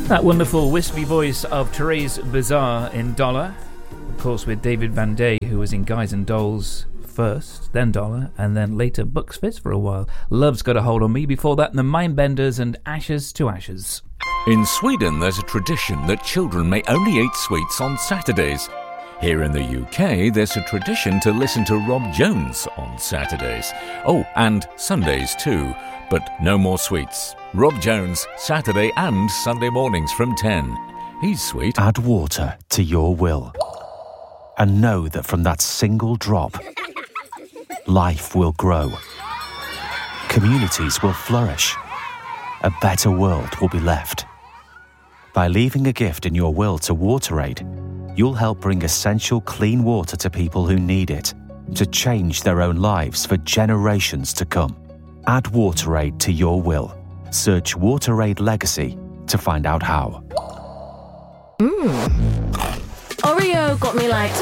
That wonderful wispy voice of Therese Bizarre in Dollar, of course with David Van Day, who was in Guys and Dolls first, then Dollar, and then later Bucks Fizz for a while. Love's Got a Hold on Me, before that the Mindbenders and Ashes to Ashes. In Sweden, there's a tradition that children may only eat sweets on Saturdays. Here in the UK, there's a tradition to listen to Rob Jones on Saturdays. Oh, and Sundays too, but no more sweets. Rob Jones, Saturday and Sunday mornings from 10. He's sweet. Add water to your will. And know that from that single drop, life will grow. Communities will flourish. A better world will be left. By leaving a gift in your will to WaterAid, you'll help bring essential clean water to people who need it, to change their own lives for generations to come. Add WaterAid to your will. Search WaterAid Legacy to find out how. Oreo got me like